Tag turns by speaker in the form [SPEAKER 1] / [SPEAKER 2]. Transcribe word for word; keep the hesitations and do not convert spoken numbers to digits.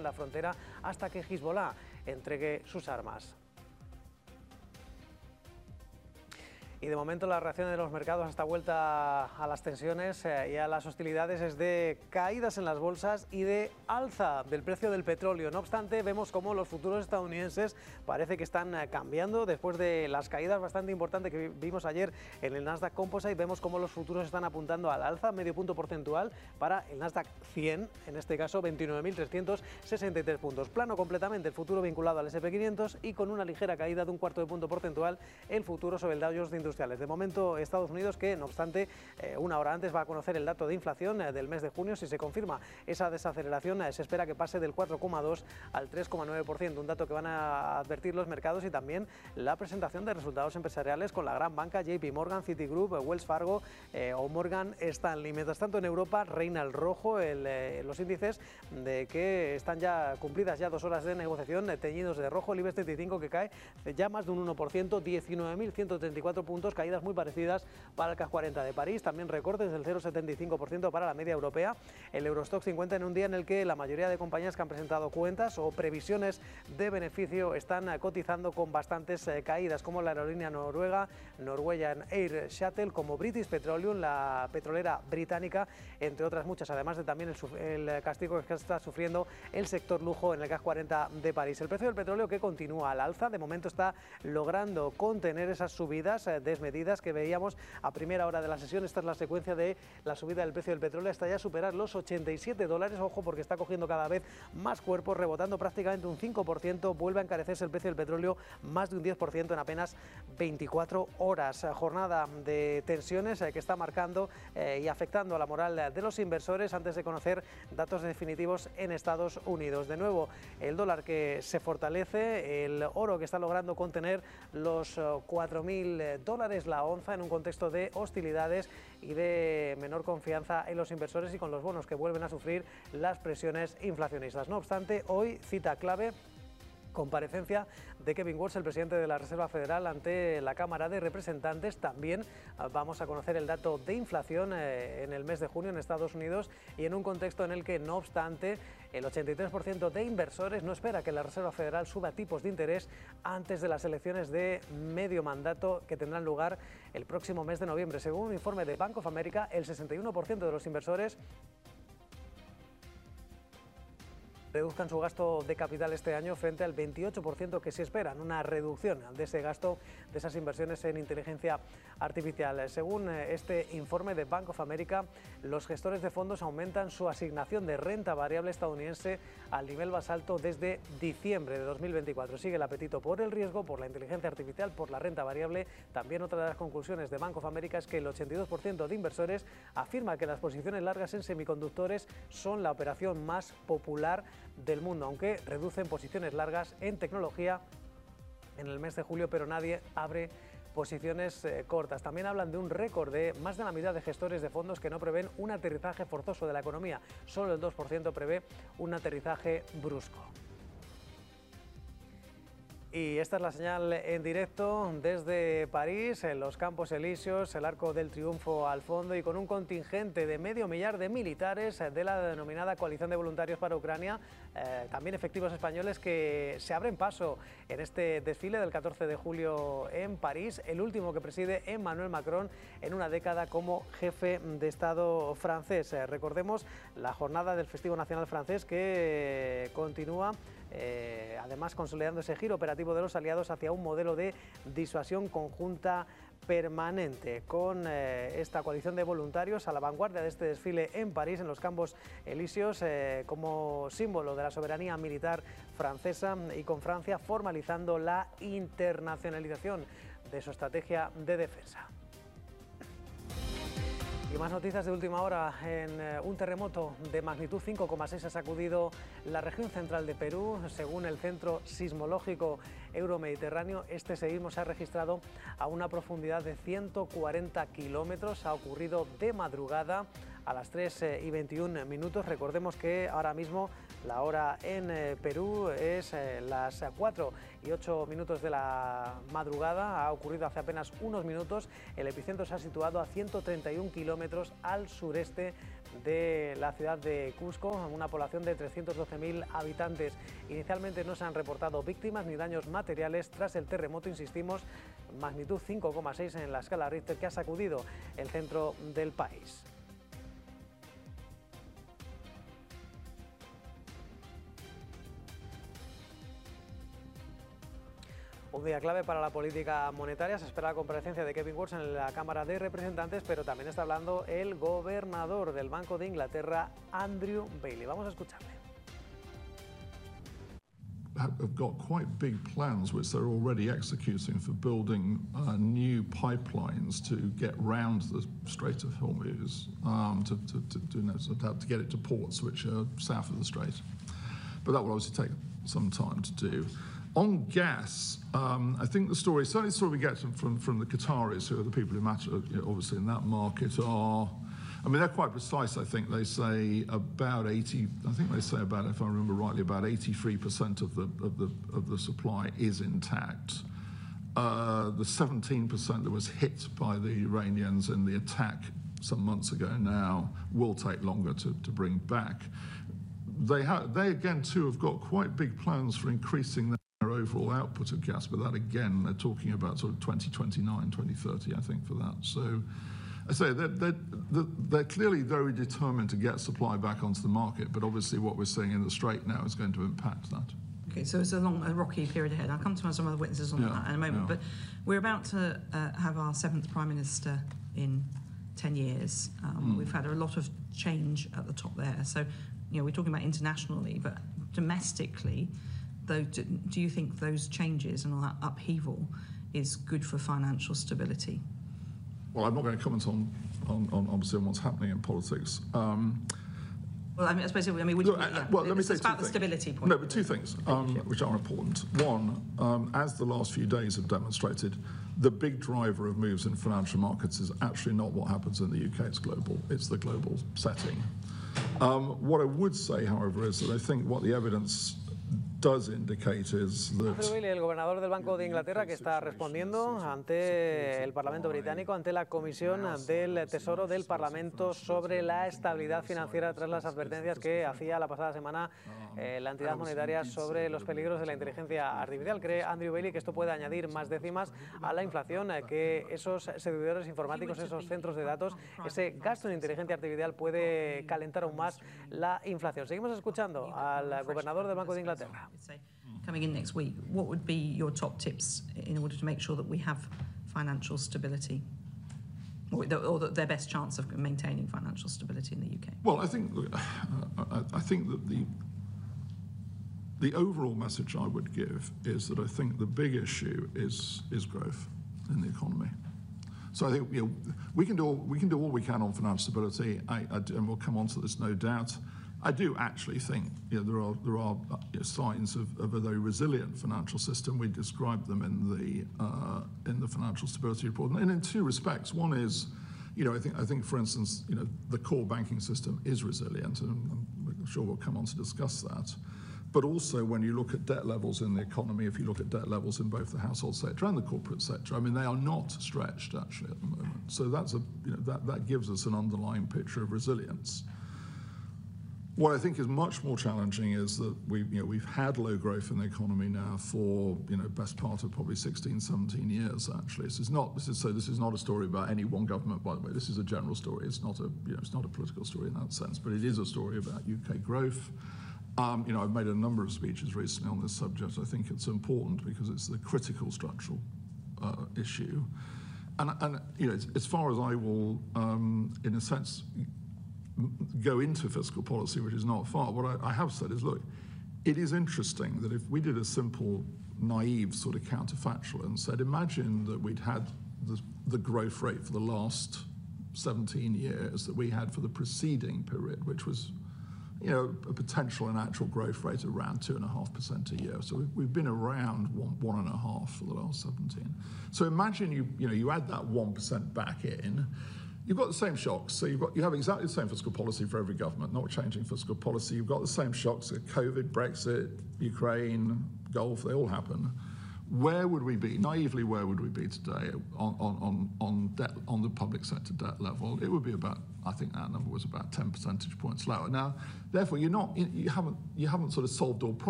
[SPEAKER 1] la frontera hasta que Hezbollah entregue sus armas. Y de momento la reacción de los mercados a esta vuelta a las tensiones eh, y a las hostilidades es de caídas en las bolsas y de alza del precio del petróleo. No obstante, vemos cómo los futuros estadounidenses parece que están eh, cambiando después de las caídas bastante importantes que vimos ayer en el Nasdaq Composite. Vemos cómo los futuros están apuntando al alza, medio punto porcentual para el Nasdaq cien, en este caso veintinueve mil trescientos sesenta y tres puntos. Plano completamente el futuro vinculado al ese and pe quinientos y con una ligera caída de un cuarto de punto porcentual el futuro sobre el Dow Jones de Industriales. De momento, Estados Unidos, que no obstante, eh, una hora antes va a conocer el dato de inflación eh, del mes de junio. Si se confirma esa desaceleración, eh, se espera que pase del cuatro coma dos al tres coma nueve por ciento, un dato que van a advertir los mercados, y también la presentación de resultados empresariales con la gran banca J P Morgan, Citigroup, Wells Fargo eh, o Morgan Stanley. Mientras tanto, en Europa reina el rojo, el, eh, los índices de que están ya cumplidas ya dos horas de negociación, eh, teñidos de rojo. El IBEX treinta y cinco que cae ya más de un uno por ciento, diecinueve mil ciento treinta y cuatro puntos, caídas muy parecidas para el CAC cuarenta de París, también recortes del cero coma setenta y cinco por ciento para la media europea. El Eurostoxx cincuenta, en un día en el que la mayoría de compañías que han presentado cuentas o previsiones de beneficio están cotizando con bastantes caídas, como la aerolínea noruega Norwegian Air Shuttle, como British Petroleum, la petrolera británica, entre otras muchas, además de también el, el castigo que está sufriendo el sector lujo en el CAC cuarenta de París. El precio del petróleo, que continúa al alza, de momento está logrando contener esas subidas desmedidas que veíamos a primera hora de la sesión. Esta es la secuencia de la subida del precio del petróleo hasta ya superar los ochenta y siete dólares. Ojo, porque está cogiendo cada vez más cuerpo, rebotando prácticamente un cinco por ciento. Vuelve a encarecerse el precio del petróleo más de un diez por ciento en apenas veinticuatro horas. Jornada de tensiones que está marcando eh, y afectando a la moral de los inversores antes de conocer datos definitivos en Estados Unidos. De nuevo, el dólar que se fortalece, el oro que está logrando contener los cuatro mil dólares la onza en un contexto de hostilidades y de menor confianza en los inversores, y con los bonos que vuelven a sufrir las presiones inflacionistas. No obstante, hoy cita clave: comparecencia de Kevin Warsh, el presidente de la Reserva Federal, ante la Cámara de Representantes. También vamos a conocer el dato de inflación eh, en el mes de junio en Estados Unidos, y en un contexto en el que, no obstante, el ochenta y tres por ciento de inversores no espera que la Reserva Federal suba tipos de interés antes de las elecciones de medio mandato que tendrán lugar el próximo mes de noviembre. Según un informe de Bank of America, el sesenta y uno por ciento de los inversores reduzcan su gasto de capital este año, frente al veintiocho por ciento que se esperan, una reducción de ese gasto, de esas inversiones en inteligencia artificial. Según este informe de Bank of America, los gestores de fondos aumentan su asignación de renta variable estadounidense al nivel más alto desde diciembre de dos mil veinticuatro. Sigue el apetito por el riesgo, por la inteligencia artificial, por la renta variable. También otra de las conclusiones de Bank of America es que el ochenta y dos por ciento de inversores afirma que las posiciones largas en semiconductores son la operación más popular del mundo, aunque reducen posiciones largas en tecnología en el mes de julio, pero nadie abre posiciones eh, cortas. También hablan de un récord de más de la mitad de gestores de fondos que no prevén un aterrizaje forzoso de la economía. Solo el dos por ciento prevé un aterrizaje brusco. Y esta es la señal en directo desde París, en los Campos Elíseos, el Arco del Triunfo al fondo, y con un contingente de medio millar de militares de la denominada Coalición de Voluntarios para Ucrania, eh, también efectivos españoles que se abren paso en este desfile del catorce de julio en París, el último que preside Emmanuel Macron en una década como jefe de Estado francés. Eh, recordemos la jornada del Festivo Nacional francés, que eh, continúa Eh, además consolidando ese giro operativo de los aliados hacia un modelo de disuasión conjunta permanente, con eh, esta coalición de voluntarios a la vanguardia de este desfile en París, en los Campos Elíseos, eh, como símbolo de la soberanía militar francesa, y con Francia formalizando la internacionalización de su estrategia de defensa. Y más noticias de última hora. En eh, un terremoto de magnitud cinco coma seis ha sacudido la región central de Perú. Según el Centro Sismológico Euromediterráneo, este seísmo se ha registrado a una profundidad de ciento cuarenta kilómetros. Ha ocurrido de madrugada a las tres y veintiún minutos. Recordemos que ahora mismo la hora en eh, Perú es eh, las cuatro y ocho minutos de la madrugada. Ha ocurrido hace apenas unos minutos. El epicentro se ha situado a ciento treinta y un kilómetros al sureste de la ciudad de Cusco, una población de trescientos doce mil habitantes. Inicialmente no se han reportado víctimas ni daños materiales tras el terremoto, insistimos, magnitud cinco coma seis en la escala Richter, que ha sacudido el centro del país. Un día clave para la política monetaria. Se espera la comparecencia de Kevin Warsh en la Cámara de Representantes, pero también está hablando el gobernador del Banco de Inglaterra, Andrew Bailey. Vamos a escucharle.
[SPEAKER 2] Have got quite big plans which they're already executing for building uh, new pipelines to get round the Strait of Hormuz, um, to, to, to, to, you know, to get it to ports which are south of the Strait. But that will obviously take some time to do. On gas, um, I think the story, certainly the story we get from, from the Qataris, who are the people who matter, you know, obviously in that market, are, I mean, they're quite precise, I think. They say about eighty, I think they say about, if I remember rightly, about eighty-three percent of the, of the, of the supply is intact. Uh, the seventeen percent that was hit by the Iranians in the attack some months ago now will take longer to, to bring back. They, have, they, again, too, have got quite big plans for increasing their overall output of gas, but that again, they're talking about sort of twenty twenty-nine, twenty thirty, I think, for that. So I say they're, they're, they're clearly very determined to get supply back onto the market, but obviously what we're seeing in the Strait now is going to impact that.
[SPEAKER 3] Okay, so it's a long, a rocky period ahead. I'll come to some of the witnesses on yeah, that in a moment, yeah. But we're about to uh, have our seventh Prime Minister in ten years. Um, mm. We've had a lot of change at the top there. So, you know, we're talking about internationally, but domestically, though, do, do you think those changes and all that upheaval is good for financial stability?
[SPEAKER 2] Well, I'm not going to comment on, on, on obviously on what's happening in politics. Um,
[SPEAKER 3] well, I mean, I suppose, I mean, would
[SPEAKER 2] look,
[SPEAKER 3] you, yeah,
[SPEAKER 2] well, let me
[SPEAKER 3] it's
[SPEAKER 2] say
[SPEAKER 3] about
[SPEAKER 2] two
[SPEAKER 3] the
[SPEAKER 2] things.
[SPEAKER 3] stability point.
[SPEAKER 2] No, but two things um, which are important. One, um, as the last few days have demonstrated, the big driver of moves in financial markets is actually not what happens in the U K, it's global. It's the global setting. Um, what I would say, however, is that I think what the evidence does indicate is that
[SPEAKER 1] el gobernador del Banco de Inglaterra, que está respondiendo ante el Parlamento británico, ante la Comisión del Tesoro del Parlamento sobre la estabilidad financiera tras las advertencias que hacía la pasada semana eh, la entidad monetaria sobre los peligros de la inteligencia artificial. Cree Andrew Bailey que esto puede añadir más décimas a la inflación, eh, que esos servidores informáticos, esos centros de datos, ese gasto en inteligencia artificial puede calentar aún más la inflación. Seguimos escuchando al gobernador del Banco de Inglaterra.
[SPEAKER 3] Coming in next week, what would be your top tips in order to make sure that we have financial stability, or, the, or the, their best chance of maintaining financial stability in the U K?
[SPEAKER 2] Well, I think uh, I think that the the overall message I would give is that I think the big issue is is growth in the economy. So I think, you know, we can do all, we can do all we can on financial stability, I, I do, and we'll come on to this, no doubt. I do actually think, you know, there are there are you know, signs of, of a very resilient financial system. We described them in the uh, in the financial stability report, and in two respects. One is, you know, I think I think for instance, you know, the core banking system is resilient, and I'm sure we'll come on to discuss that. But also, when you look at debt levels in the economy, if you look at debt levels in both the household sector and the corporate sector, I mean, they are not stretched actually at the moment. So that's a you know that that gives us an underlying picture of resilience. What I think is much more challenging is that we, you know, we've had low growth in the economy now for, you know, best part of probably sixteen, seventeen years, actually. This is not, this is, so this is not a story about any one government, by the way. This is a general story. It's not a, you know, it's not a political story in that sense, but it is a story about U K growth. Um, you know, I've made a number of speeches recently on this subject. I think it's important because it's the critical structural uh, issue. And, and, you know, as, as far as I will, um, in a sense, go into fiscal policy, which is not far. What I, I have said is, look, it is interesting that if we did a simple, naive sort of counterfactual and said, imagine that we'd had the, the growth rate for the last seventeen years that we had for the preceding period, which was, you know, a potential and actual growth rate around two and a half percent a year. So we've, we've been around one, one and a half for the last seventeen. So imagine you, you know, you add that one percent back in. You've got the same shocks. So you've got, you have exactly the same fiscal policy for every government, not changing fiscal policy. You've got the same shocks, COVID, Brexit, Ukraine, Gulf, they all happen. where would we be, naively, where would we be today on, on, on, on, debt, on the public sector debt level? It would be about, I think that number was about ten percentage points lower. Now, therefore, you're not, you haven't, you haven't sort of solved all problems.